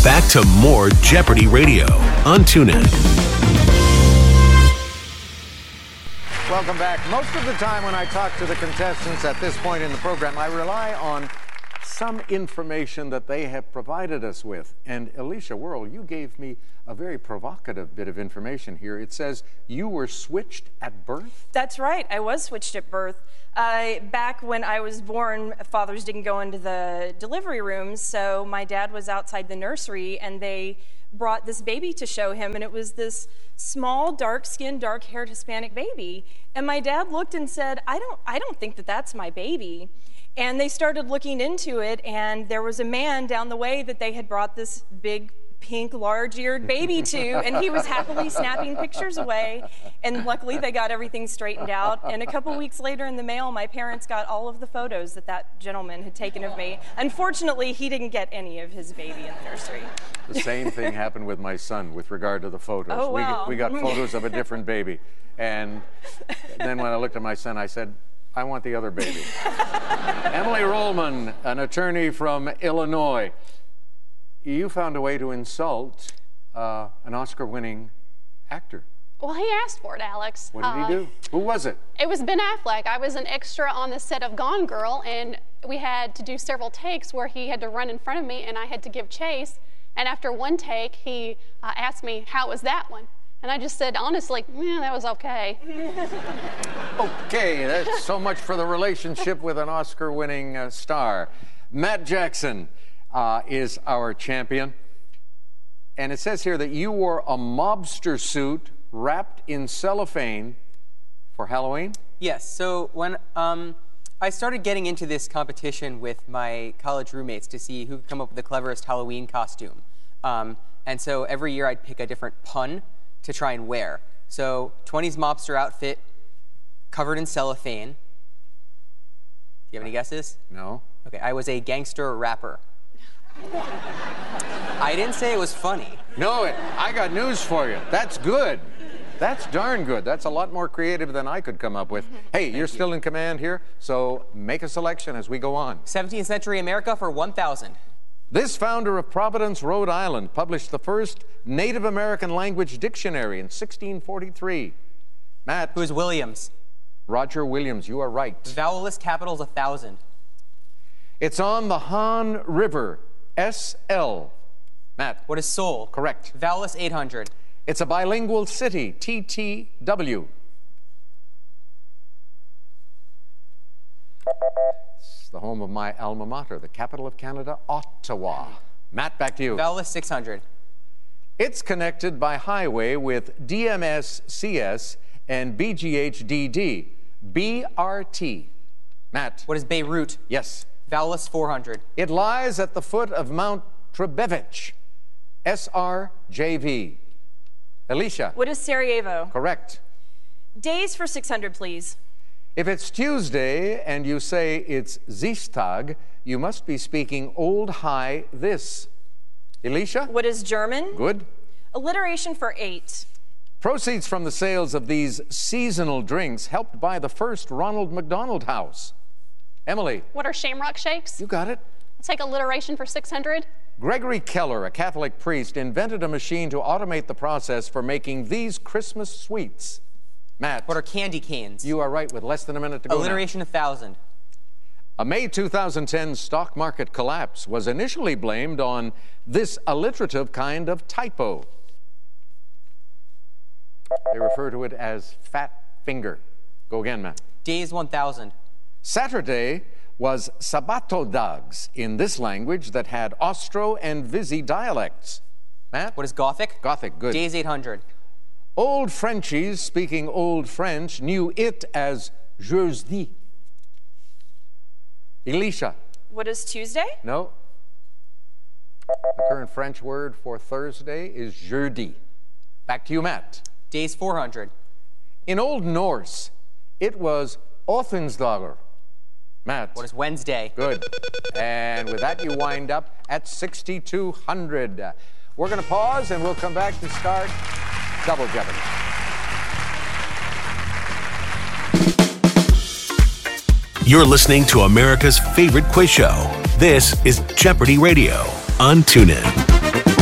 back to more Jeopardy Radio on TuneIn. Welcome back. Most of the time when I talk to the contestants at this point in the program, I rely on some information that they have provided us with. And Alicia Worrell, you gave me a very provocative bit of information here. It says you were switched at birth? That's right. I was switched at birth. Back when I was born, fathers didn't go into the delivery rooms, so my dad was outside the nursery, and they brought this baby to show him, and it was this small, dark-skinned, dark-haired Hispanic baby. And my dad looked and said, I don't think that that's my baby. And they started looking into it, and there was a man down the way that they had brought this big, pink, large-eared baby to, and he was happily snapping pictures away. And luckily, they got everything straightened out. And a couple weeks later in the mail, my parents got all of the photos that gentleman had taken of me. Unfortunately, he didn't get any of his baby in the nursery. The same thing happened with my son with regard to the photos. Oh, wow. We got photos of a different baby. And then when I looked at my son, I said, I want the other baby. Emily Rollman, an attorney from Illinois. You found a way to insult an Oscar-winning actor. Well, he asked for it, Alex. What did he do? Who was it? It was Ben Affleck. I was an extra on the set of Gone Girl, and we had to do several takes where he had to run in front of me, and I had to give chase. And after one take, he asked me, how was that one? And I just said, honestly, yeah, that was okay. Okay, that's so much for the relationship with an Oscar-winning star. Matt Jackson is our champion. And it says here that you wore a mobster suit wrapped in cellophane for Halloween? Yes, so when I started getting into this competition with my college roommates to see who could come up with the cleverest Halloween costume. And so every year I'd pick a different pun to try and wear. So 20s mobster outfit covered in cellophane. Do you have any guesses? No. Okay, I was a gangster rapper. I didn't say it was funny. No, I got news for you. That's good. That's darn good. That's a lot more creative than I could come up with. Hey, you're still in command here, so make a selection as we go on. 17th century America for 1,000. This founder of Providence, Rhode Island, published the first Native American language dictionary in 1643. Matt. Who's Williams? Roger Williams, you are right. Vowelless capitals 1,000. It's on the Han River, SL. Matt. What is Seoul? Correct. Vowelless 800. It's a bilingual city, TTW. It's the home of my alma mater, the capital of Canada, Ottawa. Matt, back to you. Vowelless 600. It's connected by highway with DMS-CS and BGH-DD, BRT. Matt. What is Beirut? Yes. Vowelless 400. It lies at the foot of Mount Trebevich, SRJV. Alicia. What is Sarajevo? Correct. Days for 600, please. If it's Tuesday and you say it's Dienstag, you must be speaking Old High this. Alicia? What is German? Good. Alliteration for 8. Proceeds from the sales of these seasonal drinks helped buy the first Ronald McDonald House. Emily? What are shamrock shakes? You got it. I'll take alliteration for 600. Gregory Keller, a Catholic priest, invented a machine to automate the process for making these Christmas sweets. Matt. What are candy canes? You are right, with less than a minute to go. Alliteration 1,000. A May 2010 stock market collapse was initially blamed on this alliterative kind of typo. They refer to it as fat finger. Go again, Matt. Days 1,000. Saturday was Sabato Dags in this language that had Austro and Visi dialects. Matt? What is Gothic? Gothic, good. Days 800. Old Frenchies speaking Old French knew it as jeudi. Alicia? What is Tuesday? No. The current French word for Thursday is jeudi. Back to you, Matt. Days 400. In Old Norse, it was Othinsdagur. Matt. What is Wednesday? Good. And with that, you wind up at 6,200. We're going to pause, and we'll come back to start Double Jeopardy. You're listening to America's favorite quiz show. This is Jeopardy Radio on TuneIn.